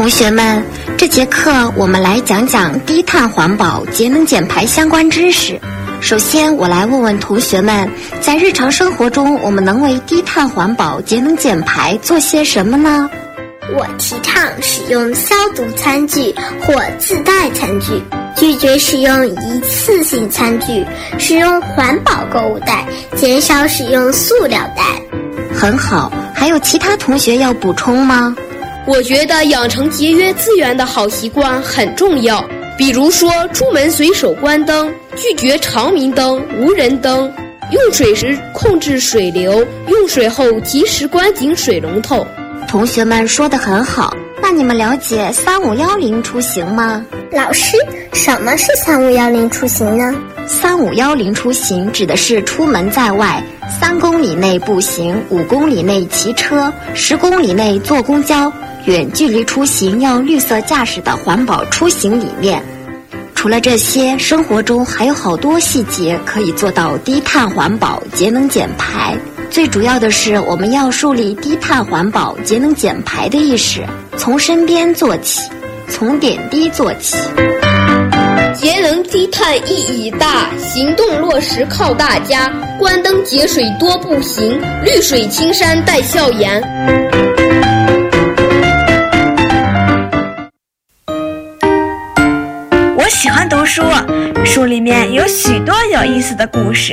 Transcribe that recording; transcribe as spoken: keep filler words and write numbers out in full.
同学们，这节课我们来讲讲低碳环保、节能减排相关知识。首先，我来问问同学们，在日常生活中，我们能为低碳环保、节能减排做些什么呢？ 我提倡使用消毒餐具或自带餐具，拒绝使用一次性餐具，使用环保购物袋，减少使用塑料袋。 很好，还有其他同学要补充吗？ 我觉得养成节约资源的好习惯很重要，比如说出门随手关灯，拒绝长明灯、无人灯，用水时控制水流，用水后及时关紧水龙头。 同学们说得很好，那你们了解三五幺零出行吗？ 老师，什么是三五幺零出行呢？ 三五幺零出行指的是出门在外，三公里内步行，五公里内骑车，十公里内坐公交，远距离出行要绿色驾驶的环保出行理念。除了这些，生活中还有好多细节可以做到低碳环保、节能减排。最主要的是，我们要树立低碳环保、节能减排的意识，从身边做起，从点滴做起。 节能低碳意义大，行动落实靠大家。关灯节水多步行，绿水青山带笑颜。 我喜欢读书，书里面有许多有意思的故事，